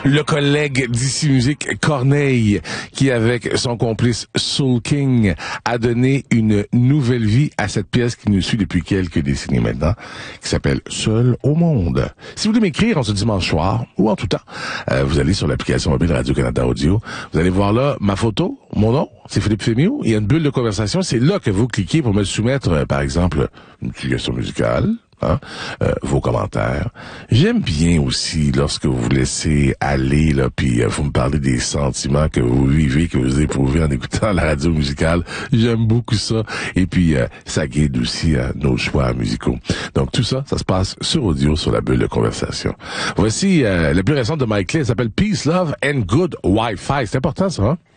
le collègue d'ici Musique, Corneille, qui avec son complice Soul King a donné une nouvelle vie à cette pièce qui nous suit depuis quelques décennies maintenant, qui s'appelle Seul au monde. Si vous voulez m'écrire en ce dimanche soir, ou en tout temps, vous allez sur l'application mobile Radio-Canada Audio, vous allez voir là ma photo, mon nom, c'est Philippe Fémiot, il y a une bulle de conversation, c'est là que vous cliquez pour me soumettre, par exemple, une suggestion musicale, vos commentaires. J'aime bien aussi lorsque vous vous laissez aller là, puis vous me parlez des sentiments que vous vivez, que vous éprouvez en écoutant la radio musicale. J'aime beaucoup ça. Et puis ça guide aussi nos choix musicaux. Donc tout ça, ça se passe sur audio, sur la bulle de conversation. Voici la plus récente de Mike Clay, elle s'appelle Peace, Love and Good Wi-Fi. C'est important ça, hein?